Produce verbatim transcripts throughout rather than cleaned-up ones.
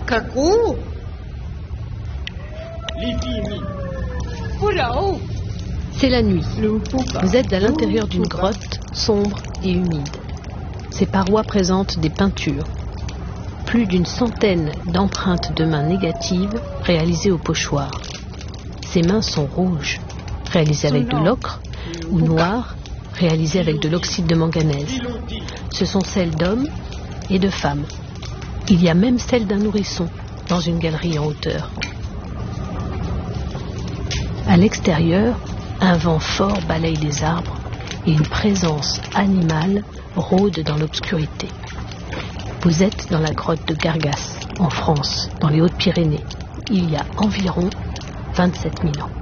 Kaku. C'est la nuit. Vous êtes à l'intérieur d'une grotte sombre et humide. Ses parois présentent des peintures. Plus d'une centaine d'empreintes de mains négatives réalisées au pochoir. Ces mains sont rouges, réalisées avec de l'ocre, ou noires, réalisées avec de l'oxyde de manganèse. Ce sont celles d'hommes et de femmes. Il y a même celle d'un nourrisson dans une galerie en hauteur. À l'extérieur, un vent fort balaye les arbres et une présence animale rôde dans l'obscurité. Vous êtes dans la grotte de Gargas, en France, dans les Hautes-Pyrénées, il y a environ vingt-sept mille ans.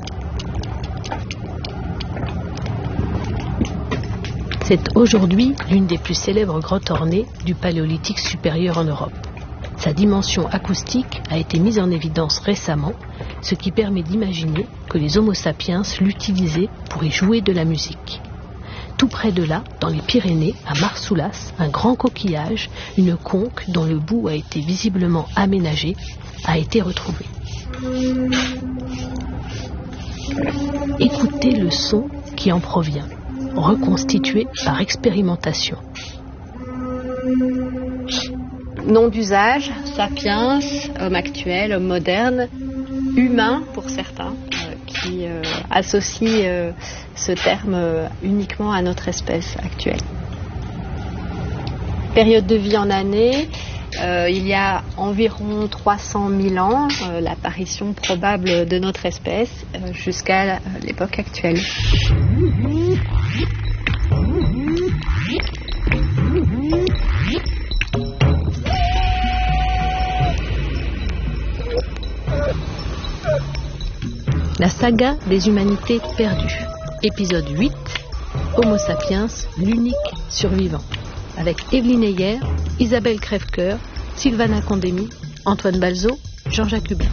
C'est aujourd'hui l'une des plus célèbres grottes ornées du Paléolithique supérieur en Europe. Sa dimension acoustique a été mise en évidence récemment, ce qui permet d'imaginer que les Homo sapiens l'utilisaient pour y jouer de la musique. Tout près de là, dans les Pyrénées, à Marsoulas, un grand coquillage, une conque dont le bout a été visiblement aménagé, a été retrouvé. Écoutez le son qui en provient, reconstitué par expérimentation. Nom d'usage, sapiens, homme actuel, homme moderne, humain pour certains, euh, qui euh, associent euh, ce terme euh, uniquement à notre espèce actuelle. Période de vie en années, euh, il y a environ trois cent mille ans, euh, l'apparition probable de notre espèce euh, jusqu'à l'époque actuelle. La saga des humanités perdues. Épisode huit, Homo sapiens, l'unique survivant. Avec Evelyne Heyer, Isabelle Crèvecoeur, Sylvana Condemi, Antoine Balzo, Jean-Jacques Hublin.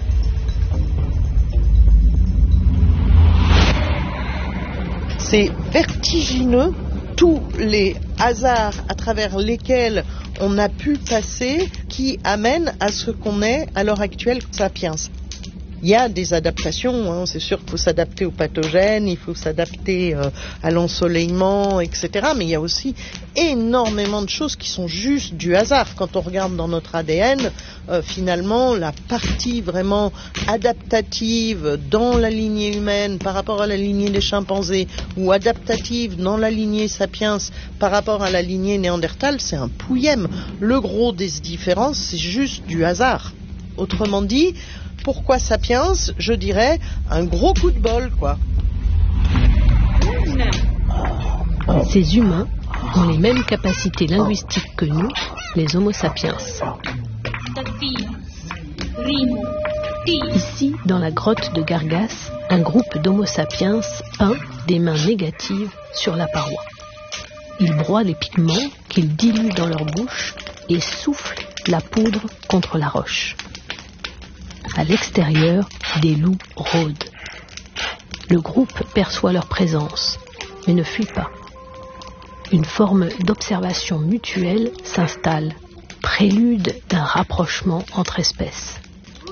C'est vertigineux, tous les hasards à travers lesquels on a pu passer qui amènent à ce qu'on est à l'heure actuelle sapiens. Il y a des adaptations, hein. C'est sûr qu'il faut s'adapter aux pathogènes, il faut s'adapter euh, à l'ensoleillement, et cetera. Mais il y a aussi énormément de choses qui sont juste du hasard. Quand on regarde dans notre A D N, euh, finalement, la partie vraiment adaptative dans la lignée humaine par rapport à la lignée des chimpanzés ou adaptative dans la lignée sapiens par rapport à la lignée néandertale, c'est un pouillème. Le gros des différences, c'est juste du hasard. Autrement dit, pourquoi sapiens? Je dirais un gros coup de bol, quoi. Ces humains ont les mêmes capacités linguistiques que nous, les Homo sapiens. Ici, dans la grotte de Gargas, un groupe d'Homo sapiens peint des mains négatives sur la paroi. Ils broient les pigments qu'ils diluent dans leur bouche et soufflent la poudre contre la roche. À l'extérieur, des loups rôdent. Le groupe perçoit leur présence, mais ne fuit pas. Une forme d'observation mutuelle s'installe, prélude d'un rapprochement entre espèces.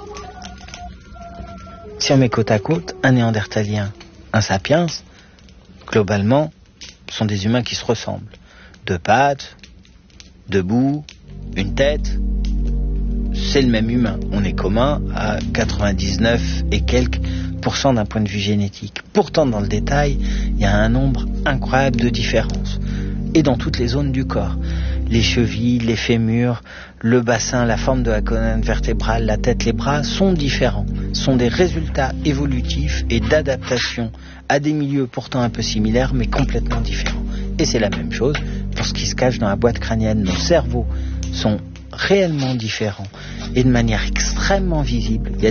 Si on met côte à côte un néandertalien, un sapiens, globalement, ce sont des humains qui se ressemblent. Deux pattes, debout, une tête. C'est le même humain. On est commun à quatre-vingt-dix-neuf et quelques pourcents d'un point de vue génétique. Pourtant, dans le détail, il y a un nombre incroyable de différences. Et dans toutes les zones du corps. Les chevilles, les fémurs, le bassin, la forme de la colonne vertébrale, la tête, les bras sont différents. Sont des résultats évolutifs et d'adaptation à des milieux pourtant un peu similaires, mais complètement différents. Et c'est la même chose pour ce qui se cache dans la boîte crânienne. Nos cerveaux sont réellement différents et de manière extrêmement visible. Il y a